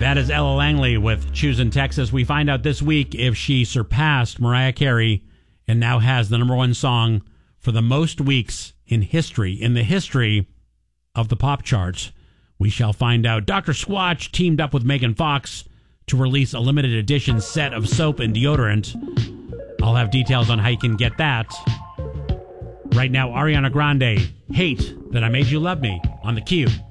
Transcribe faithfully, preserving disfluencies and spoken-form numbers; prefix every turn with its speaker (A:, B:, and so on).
A: That is Ella Langley with Choosing Texas. We find out this week if she surpassed Mariah Carey and now has the number one song for the most weeks in history, in the history of the pop charts. We shall find out. Doctor Squatch teamed up with Megan Fox to release a limited edition set of soap and deodorant. I'll have details on how you can get that. Right now, Ariana Grande, Hate That I Made You Love Me on the Q